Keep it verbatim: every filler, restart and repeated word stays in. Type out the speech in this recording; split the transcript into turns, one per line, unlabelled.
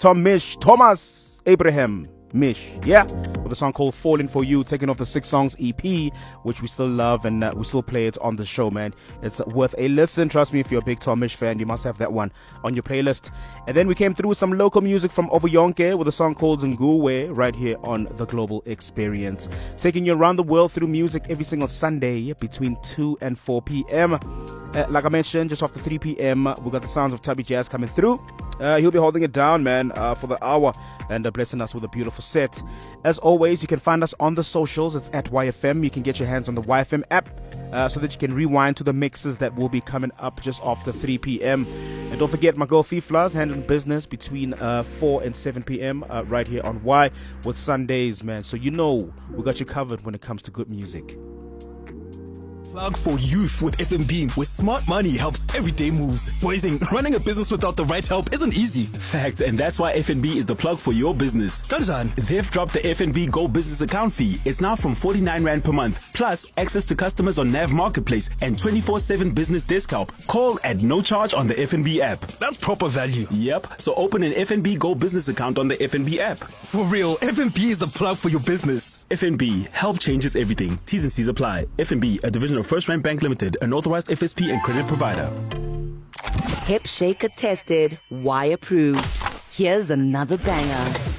Tom Mish, Thomas Abraham Mish, yeah, with a song called Falling For You, taking off the six songs E P, which we still love and uh, we still play it on the show, man. It's worth a listen. Trust me, if you're a big Tom Mish fan, you must have that one on your playlist. And then we came through with some local music from Ovuyonke with a song called Nguwe right here on The Global Experience, taking you around the world through music every single Sunday between two and four p.m. Uh, like I mentioned, just after three p.m, we got the sounds of Tubby Jazz coming through. Uh, he'll be holding it down, man, uh, for the hour and uh, blessing us with a beautiful set. As always, you can find us on the socials. It's at Y F M. You can get your hands on the Y F M app uh, so that you can rewind to the mixes that will be coming up just after three p.m. And don't forget, my girl Fifla's handling business between uh, four and seven p.m. Uh, right here on Y with Sundays, man. So you know we got you covered when it comes to good music.
Plug for youth with F N B, where smart money helps everyday moves. Boysing, running a business without the right help isn't easy.
Fact, and that's why F N B is the plug for your business.
Kanjani?
They've dropped the F N B Go Business Account fee. It's now from forty-nine rand per month, plus access to customers on Nav Marketplace and twenty-four seven business desk help. Call at no charge on the F N B app.
That's proper value.
Yep, so open an F N B Go Business account on the F N B app.
For real, F N B is the plug for your business.
F N B, help changes everything. T's and C's apply. F N B, a division of First Rand Bank Limited, an authorized F S P and credit provider.
Hip Shaker tested, Y approved. Here's another banger.